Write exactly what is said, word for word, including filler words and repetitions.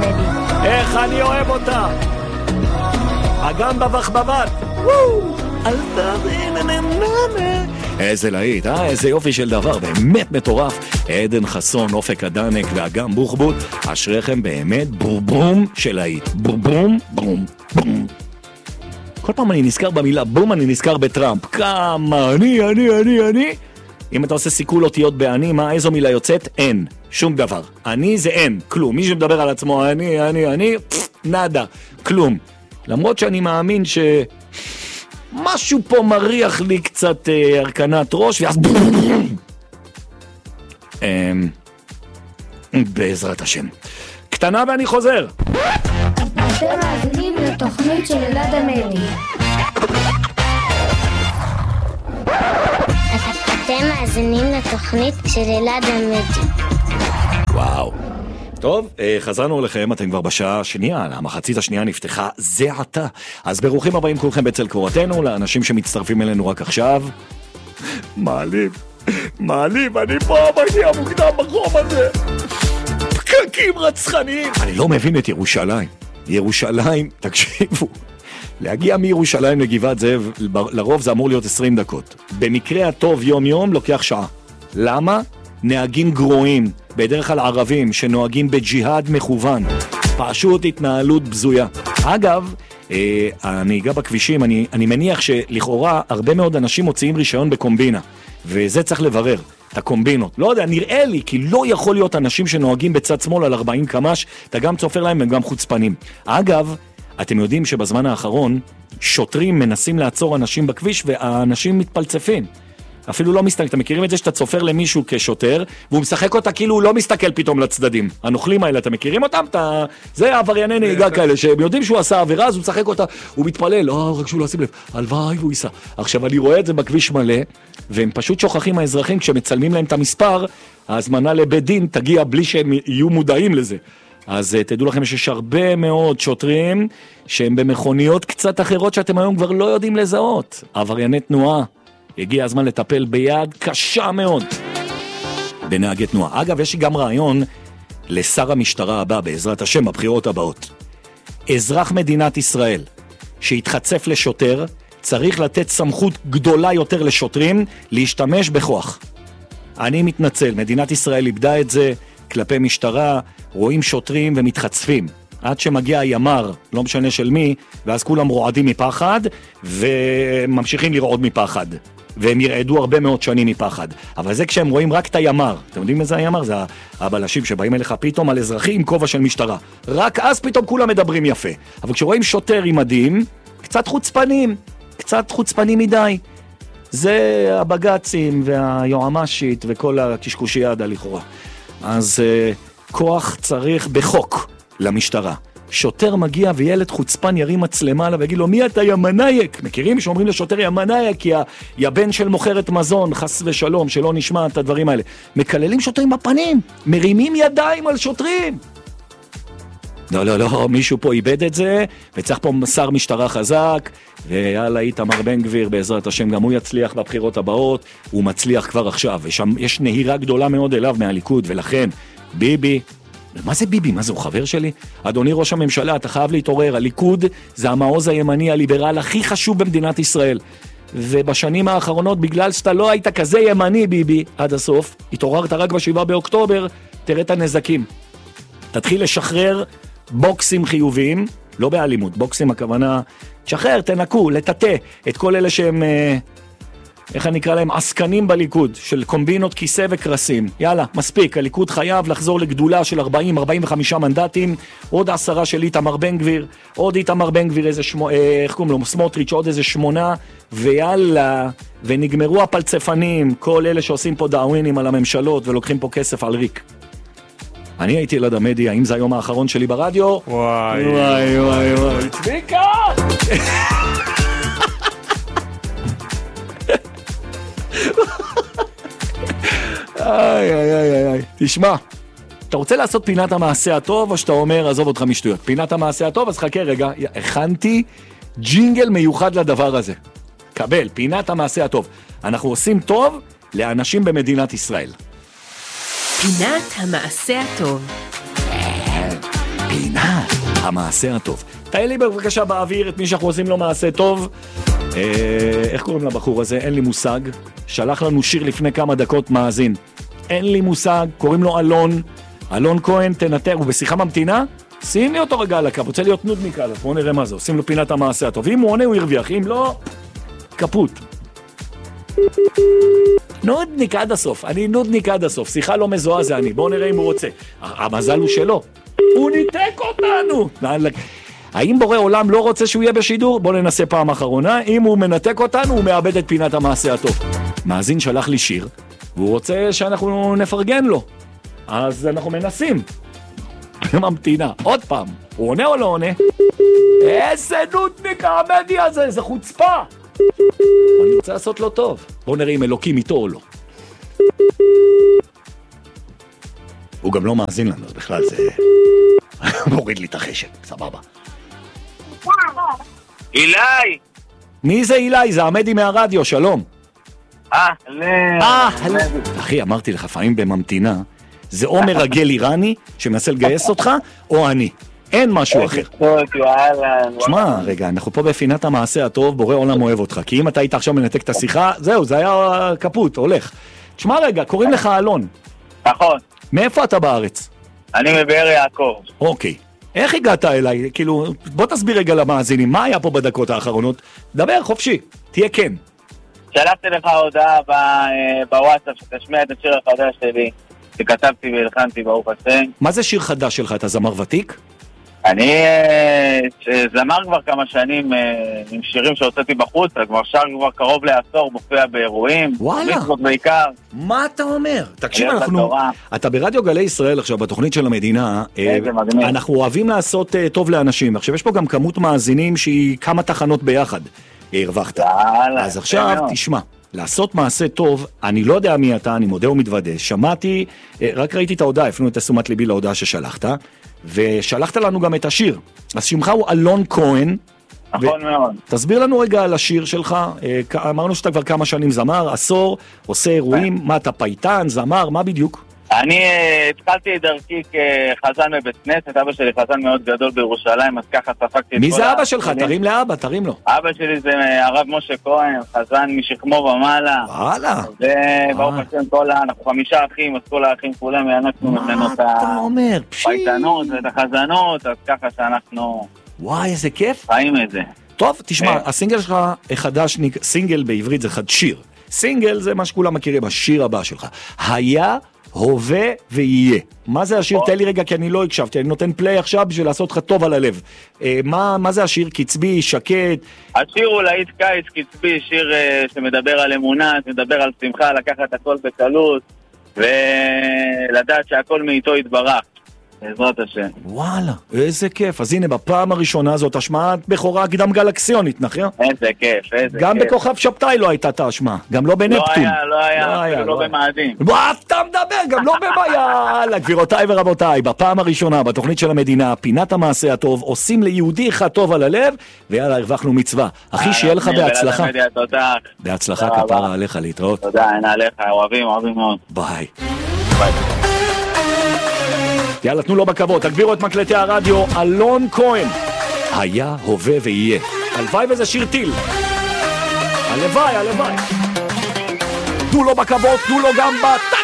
עמדי. איך אני אוהב אותה. אגם בבחבבת. וואו. אל תבין, ננננה. איזה להיט, אה? איזה יופי של דבר, באמת מטורף. עדן חסון, אופק הדנק ואגם בוחבוט, אשריכם באמת בורבום של להיט. בורבום, בום, בום. כל פעם אני נזכר במילה בום, אני נזכר בטראמפ. כמה, אני, אני, אני, אני. אם אתה עושה סיכול אותיות בעני, מה, איזו מילה יוצאת? אין. שום דבר. אני זה אין, כלום. מי שמדבר על עצמו, אני, אני, אני, פפ, נדה, כלום. למרות שאני מאמין ש... משהו פה מריח לי קצת אה, הרכנת ראש, ואז... אה, בעזרת השם. קטנה ואני חוזר. אתם מאזינים לתוכנית של אלעד עמדי. אתם מאזינים לתוכנית של אלעד עמדי. וואו. טוב, חזרנו אליכם, אתם כבר בשעה השנייה, המחצית השנייה נפתחה זה עתה. אז ברוכים הבאים כולכם בצל קורתנו, לאנשים שמצטרפים אלינו רק עכשיו. מעליב, מעליב, אני פה מגיע מוקדם בחום הזה. פקקים רצחניים. אני לא מבין את ירושלים. ירושלים, תקשיבו, להגיע מירושלים לגבעת זאב, לרוב זה אמור להיות עשרים דקות. במקרה הטוב יום יום לוקח שעה. למה? נהגים גרועים, בדרך כלל ערבים, שנוהגים בג'יהאד מכוון. פשוט התנהלות בזויה. אגב, אה, הנהיגה בכבישים, אני, אני מניח שלכאורה הרבה מאוד אנשים מוציאים רישיון בקומבינה, וזה צריך לברר, את הקומבינות. לא יודע, נראה לי, כי לא יכול להיות אנשים שנוהגים בצד שמאל על ארבעים קמ"ש, אתה גם צופר להם וגם חוצפנים. אגב, אתם יודעים שבזמן האחרון, שוטרים מנסים לעצור אנשים בכביש, והאנשים מתפלצפים. אפילו לא מסתכל, אתם מכירים את זה שאתה צופר למישהו כשוטר, והוא משחק אותה כאילו הוא לא מסתכל פתאום לצדדים. הנוכלים האלה, אתם מכירים אותם? אתה... זה העברייני נהיגה כאלה, שהם יודעים שהוא עשה עבירה, אז הוא משחק אותה, הוא מתפלל, לא, רק שהוא לא עושים לב, הלוואי והוא ייסע. עכשיו, אני רואה את זה בכביש מלא, והם פשוט שוכחים האזרחים, כשמצלמים להם את המספר, ההזמנה לבית דין תגיע בלי שהם יהיו מודעים לזה. אז תדעו לכם שיש הרבה מאוד שוטרים, שהם במכוניות קצת אחרות, שאתם היום כבר לא יודעים לזהות. עברייני תנועה. הגיע הזמן לטפל ביד קשה מאוד בנהגי תנועה. אגב, יש לי גם רעיון לשר המשטרה הבא, בעזרת השם, בבחירות הבאות. אזרח מדינת ישראל שהתחצף לשוטר, צריך לתת סמכות גדולה יותר לשוטרים להשתמש בכוח. אני מתנצל, מדינת ישראל איבדה את זה כלפי משטרה, רואים שוטרים ומתחצפים. עד שמגיע הימר, לא משנה של מי, ואז כולם רועדים מפחד, וממשיכים לרעוד מפחד. והם ירעדו הרבה מאוד שנים מפחד. אבל זה כשהם רואים רק את הימר. אתם יודעים מה זה הימר? זה הבלשים שבאים אליך פתאום על אזרחי עם כובע של משטרה. רק אז פתאום כולם מדברים יפה. אבל כשרואים שוטר עם מדים, קצת חוצפנים, קצת חוצפנים מדי. זה הבגצים והיועמ"שית וכל הקשקושיאדה לכאורה. אז uh, כוח צריך בחוק למשטרה. שוטר מגיע וילד חוצפן ירים מצלמה עליו ויגיד לו, מי אתה ימנייק? מכירים שאומרים לשוטר ימנייק, כי הבן של מוכרת מזון, חס ושלום, שלא נשמע את הדברים האלה. מקללים שוטרים בפנים, מרימים ידיים על שוטרים. לא, לא, לא, מישהו פה איבד את זה, וצריך פה שר משטרה חזק, ויאללה, איתמר בן גביר, בעזרת השם, גם הוא יצליח בבחירות הבאות, הוא מצליח כבר עכשיו, ושם יש נהירה גדולה מאוד אליו מהליכוד, ולכן, ביבי, מה זה ביבי? מה זה, הוא חבר שלי? אדוני ראש הממשלה, אתה חייב להתעורר, הליכוד זה המעוז הימני הליברל הכי חשוב במדינת ישראל, ובשנים האחרונות, בגלל שאתה לא היית כזה ימני, ביבי, עד הסוף, התעוררת רק בשבעה באוקטובר, תראה את הנזקים. תתחיל לשחרר בוקסים חיוביים, לא באלימות, בוקסים הכוונה, תשחרר, תנקו, לטטה את כל אלה שהם, איך אני אקרא להם, עסקנים בליכוד, של קומבינות, כיסא וקרסים. יאללה, מספיק, הליכוד חייב לחזור לגדולה של ארבעים ארבעים וחמישה מנדטים, עוד עשרה של איתמר בן גביר, עוד איתמר בן גביר, איזה שמו, איך קוראים לו, סמוטריץ', עוד איזה שמונה, ויאללה, ונגמרו הפלצפנים, כל אלה שעושים פה דאווינים על הממשלות, ולוקחים פה כסף על ריק. אני הייתי אלעד עמדי, האם זה היום האחרון שלי ברדיו? וואי וואי וואי וואי צביקה! איי איי איי איי תשמע, אתה רוצה לעשות פינת המעשה הטוב או שאתה אומר עזוב אותך משטויות? פינת המעשה הטוב, אז חכה רגע, הכנתי ג'ינגל מיוחד לדבר הזה. קבל, פינת המעשה הטוב. אנחנו עושים טוב לאנשים במדינת ישראל. פינת המעשה הטוב. פינת המעשה הטוב. תהיה לי בבקשה באוויר את מי שאנחנו עושים לו מעשה טוב. אה, איך קוראים לבחור הזה? אין לי מושג. שלח לנו שיר לפני כמה דקות מאזין. אין לי מושג, קוראים לו אלון. אלון כהן, תנתר, הוא בשיחה ממתינה? שים לי אותו רגע על הקו, רוצה להיות נודניק עליו, בואו נראה מה זה, עושים לו פינת המעשה הטוב. אם הוא עונה הוא ירוויח, אם לא, קפוט. נודניק עד הסוף, אני נודניק עד הסוף, שיחה לא מזוהה זה אני, בואו נראה אם הוא רוצה. המזל הוא שלו, הוא ניתק אותנו. האם בורא עולם לא רוצה שהוא יהיה בשידור? בואו ננסה פעם אחרונה, אם הוא מנתק אותנו הוא מאבד את פינת המעשה הטוב. מאזין שלח לי שיר, והוא רוצה שאנחנו נפרגן לו, אז אנחנו מנסים. ממתינה, עוד פעם, הוא עונה או לא עונה? איזה נודניק העמדי הזה, איזה חוצפה. אני רוצה לעשות לו טוב. בואו נראה אם אלוקים איתו או לא. הוא גם לא מאזין לנו, אז בכלל זה מוריד לי את החשק, סבבה. אילי! מי זה אילי? זה עמדי מהרדיו, שלום. אה, ל... אה, אחי, אמרתי לך, פעמים בממתינה, זה או מרגל איראני שמנסה לגייס אותך, או אני. אין משהו אחר. שמע, רגע, אנחנו פה בפינת המעשה הטוב, בורא עולם אוהב אותך, כי אם אתה היית עכשיו מנתק את השיחה, זהו, זה היה קפוט, הולך. תשמע רגע, קוראים לך אלון. נכון. מאיפה אתה בארץ? אני מבאר יעקב. אוקיי. איך הגעת אליי? כאילו, בוא תסביר רגע למאזינים, מה היה פה בדקות האחרונות? דבר חופשי, תהיה כן. שלחתי לך הודעה בוואטסאפ שתשמיע את השיר החדש שלי, שכתבתי והלחנתי ברוך השם. מה זה שיר חדש שלך? אתה זמר ותיק? אני זמר כבר כמה שנים עם שירים שהוצאתי בחוץ, כבר שר כבר קרוב לעשור, מופיע באירועים. וואלה. בעיקר. מה אתה אומר? תקשיב, אנחנו... אתה ברדיו גלי ישראל עכשיו, בתוכנית של המדינה, אנחנו אוהבים לעשות טוב לאנשים. עכשיו, יש פה גם כמות מאזינים שהיא כמה תחנות ביחד הרווחת. אז עכשיו, תשמע. לעשות מעשה טוב, אני לא יודע מי אתה, אני מודה ומתוודה, שמעתי, רק ראיתי את ההודעה, הפנו את תשומת ליבי להודעה ששלחת, ושלחת לנו גם את השיר. אז שמך הוא אלון כהן. נכון מאוד. תסביר לנו רגע על השיר שלך, אמרנו שאתה כבר כמה שנים זמר, עשור, עושה אירועים, מה אתה פייטן, זמר, מה בדיוק? אני התחלתי את דרכי כחזן בבית כנסת, אבא שלי חזן מאוד גדול בירושלים, אז ככה ספקתי... מי זה אבא שלך? תרים לאבא, תרים לו. אבא שלי זה הרב משה כהן, חזן משכמו ומעלה. וואלה. וברוך השם כל ה... אנחנו חמישה אחים, אז כל האחים כולם ינקנו ממנו את הפייטנות ואת החזנות, אז ככה שאנחנו... וואי, איזה כיף. חיים את זה. טוב, תשמע, הסינגל שלך חדש, סינגל בעברית זה חד שיר. סינגל זה מה שכולם מכירים, השיר הבא שלך. היה... הווה ויהיה. מה זה השיר? תן לי רגע, כי אני לא הקשבתי, אני נותן פליי עכשיו בשביל לעשות לך טוב על הלב. מה, מה זה השיר? קצבי, שקט? השיר הוא להיט קיץ, קצבי, שיר שמדבר על אמונה, שמדבר על שמחה, לקחת הכל בקלות, ולדעת שהכל מאיתו יתברך. בעזרת השם. וואלה, איזה כיף. אז הנה, בפעם הראשונה זאת השמעת בכורה קדם גלקסיונית, נכון? איזה כיף, איזה כיף. גם בכוכב שבתאי לא הייתה את ההשמעה, גם לא בנפטון. לא היה, לא היה, אפילו לא במאדים. מה אתה מדבר? גם לא בבעיה. גבירותיי ורבותיי, בפעם הראשונה, בתוכנית של המדינה, פינת המעשה הטוב, עושים ליהודי אחד טוב על הלב, ויאללה, הרווחנו מצווה. אחי, שיהיה לך בהצלחה. בהצלחה כפרה עליך להתראות. תודה, הנה עליך, אוהבים, אוהבים מאוד. ביי. ביי. יאללה, תנו לו בכבוד, תגבירו את מקלטי הרדיו, אלון כהן. היה, הווה ויהיה. הלוואי וזה שיר טיל. הלוואי, הלוואי. תנו לו בכבוד, תנו לו גם בת...